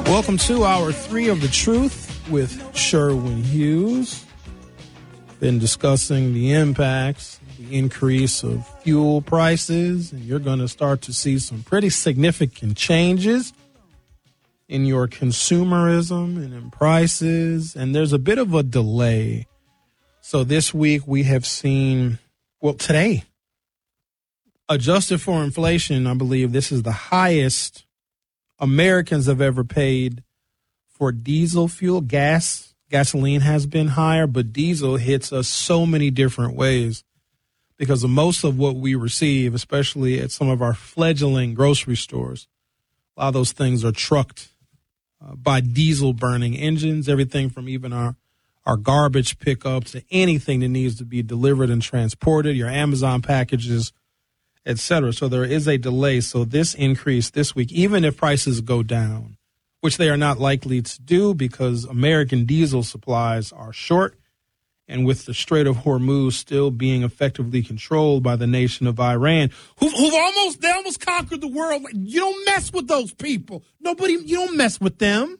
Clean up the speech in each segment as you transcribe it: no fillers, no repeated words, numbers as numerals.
Welcome to Hour 3 of The Truth with Sherwin Hughes. Been discussing the impacts, the increase of fuel prices, and you're going to start to see some pretty significant changes in your consumerism and in prices, and there's a bit of a delay. So this week we have seen, well, today, adjusted for inflation, I believe this is the highest Americans have ever paid for diesel fuel. Gasoline has been higher, but diesel hits us so many different ways because of most of what we receive, especially at some of our fledgling grocery stores. A lot of those things are trucked by diesel burning engines, everything from even our garbage pickups to anything that needs to be delivered and transported, your Amazon packages, etc. So there is a delay. So this increase this week, even if prices go down, which they are not likely to do because American diesel supplies are short, and with the Strait of Hormuz still being effectively controlled by the nation of Iran, who almost conquered the world. You don't mess with those people. You don't mess with them.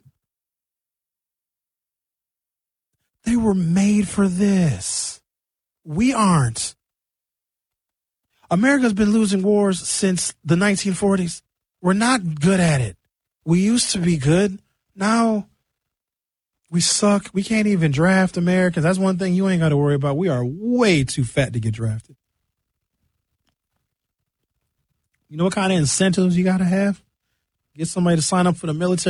They were made for this. We aren't. America's been losing wars since the 1940s. We're not good at it. We used to be good. Now we suck. We can't even draft Americans. That's one thing you ain't got to worry about. We are way too fat to get drafted. You know what kind of incentives you got to have? Get somebody to sign up for the military.